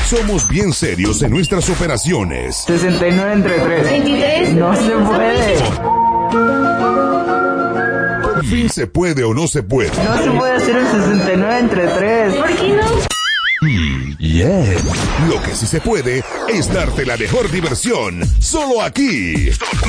Somos bien serios en nuestras operaciones. 69 entre 3. 23. No se puede. Por fin se puede o no se puede. No se puede hacer el 69 entre 3. ¿Por qué no? Lo que sí se puede es darte la mejor diversión. Solo aquí.